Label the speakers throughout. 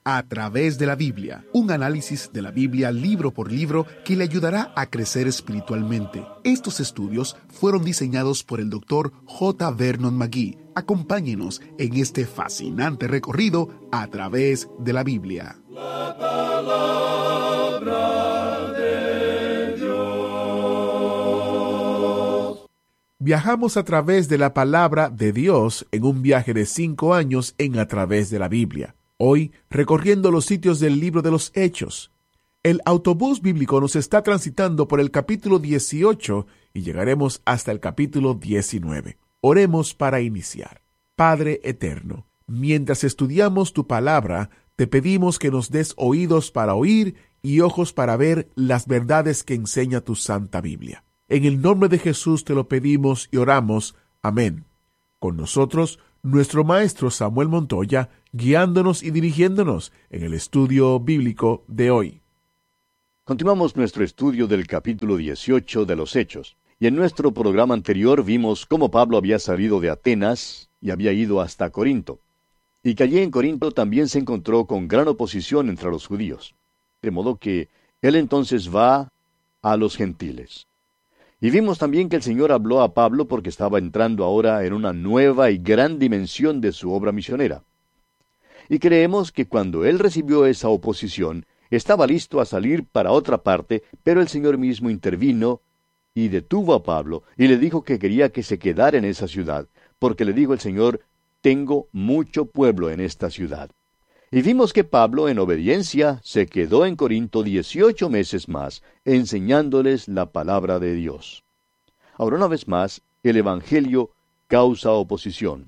Speaker 1: A través de la Biblia, un análisis de la Biblia libro por libro que le ayudará a crecer espiritualmente. Estos estudios fueron diseñados por el Dr. J. Vernon McGee. Acompáñenos en este fascinante recorrido a través de la Biblia.
Speaker 2: La palabra de Dios.
Speaker 3: Viajamos a través de la palabra de Dios en un viaje de 5 años en A través de la Biblia. Hoy, recorriendo los sitios del libro de los Hechos. El autobús bíblico nos está transitando por el capítulo 18 y llegaremos hasta el capítulo 19. Oremos para iniciar. Padre eterno, mientras estudiamos tu palabra, te pedimos que nos des oídos para oír y ojos para ver las verdades que enseña tu Santa Biblia. En el nombre de Jesús te lo pedimos y oramos. Amén. Con nosotros, nuestro maestro Samuel Montoya, guiándonos y dirigiéndonos en el estudio bíblico de hoy.
Speaker 4: Continuamos nuestro estudio del capítulo 18 de los Hechos, y en nuestro programa anterior vimos cómo Pablo había salido de Atenas y había ido hasta Corinto, y que allí en Corinto también se encontró con gran oposición entre los judíos, de modo que él entonces va a los gentiles. Y vimos también que el Señor habló a Pablo porque estaba entrando ahora en una nueva y gran dimensión de su obra misionera. Y creemos que cuando él recibió esa oposición, estaba listo a salir para otra parte, pero el Señor mismo intervino y detuvo a Pablo y le dijo que quería que se quedara en esa ciudad, porque le dijo el Señor: tengo mucho pueblo en esta ciudad. Y vimos que Pablo, en obediencia, se quedó en Corinto 18 meses más, enseñándoles la palabra de Dios. Ahora, una vez más, el Evangelio causa oposición.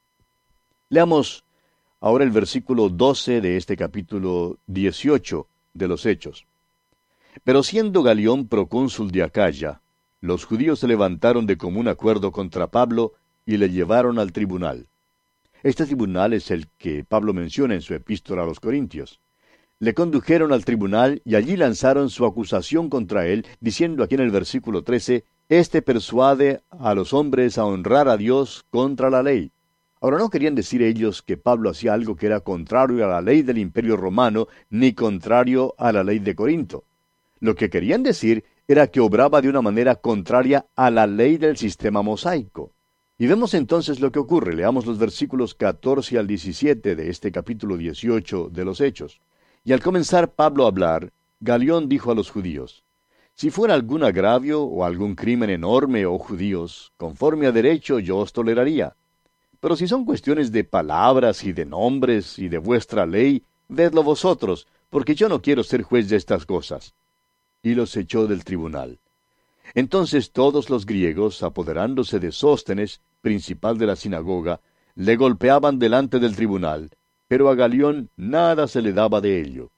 Speaker 4: Leamos ahora el versículo 12 de este capítulo 18 de los Hechos. Pero siendo Galión procónsul de Acaya, los judíos se levantaron de común acuerdo contra Pablo y le llevaron al tribunal. Este tribunal es el que Pablo menciona en su epístola a los Corintios. Le condujeron al tribunal y allí lanzaron su acusación contra él, diciendo aquí en el versículo 13, «Este persuade a los hombres a honrar a Dios contra la ley». Ahora, no querían decir ellos que Pablo hacía algo que era contrario a la ley del Imperio Romano, ni contrario a la ley de Corinto. Lo que querían decir era que obraba de una manera contraria a la ley del sistema mosaico. Y vemos entonces lo que ocurre. Leamos los versículos 14 al 17 de este capítulo 18 de los Hechos. Y al comenzar Pablo a hablar, Galión dijo a los judíos: «Si fuera algún agravio o algún crimen enorme, oh judíos, conforme a derecho yo os toleraría. Pero si son cuestiones de palabras y de nombres y de vuestra ley, vedlo vosotros, porque yo no quiero ser juez de estas cosas». Y los echó del tribunal. Entonces todos los griegos, apoderándose de Sóstenes, principal de la sinagoga, le golpeaban delante del tribunal, pero a Galión nada se le daba de ello.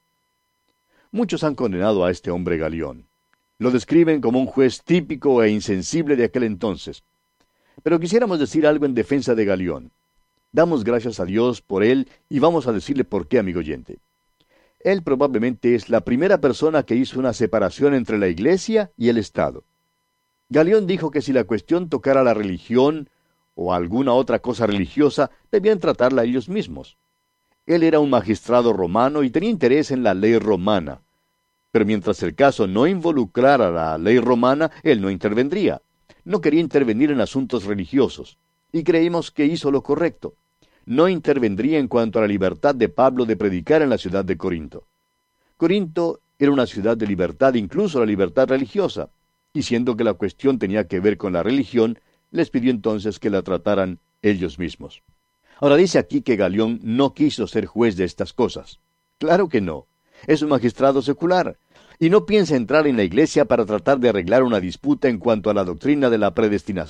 Speaker 4: Muchos han condenado a este hombre Galión. Lo describen como un juez típico e insensible de aquel entonces. Pero quisiéramos decir algo en defensa de Galión. Damos gracias a Dios por él y vamos a decirle por qué, amigo oyente. Él probablemente es la primera persona que hizo una separación entre la Iglesia y el Estado. Galión dijo que si la cuestión tocara la religión o alguna otra cosa religiosa, debían tratarla ellos mismos. Él era un magistrado romano y tenía interés en la ley romana. Pero mientras el caso no involucrara la ley romana, él no intervendría. No quería intervenir en asuntos religiosos. Y creímos que hizo lo correcto. No intervendría en cuanto a la libertad de Pablo de predicar en la ciudad de Corinto. Corinto era una ciudad de libertad, incluso la libertad religiosa. Y siendo que la cuestión tenía que ver con la religión, les pidió entonces que la trataran ellos mismos. Ahora dice aquí que Galión no quiso ser juez de estas cosas. Claro que no. Es un magistrado secular. Y no piensa entrar en la iglesia para tratar de arreglar una disputa en cuanto a la doctrina de la predestinación